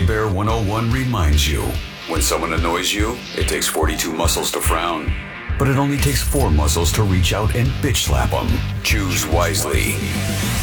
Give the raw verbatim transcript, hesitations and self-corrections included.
K Bear one oh one reminds you, when someone annoys you, it takes forty-two muscles to frown. But it only takes four muscles to reach out and bitch slap them. Choose wisely.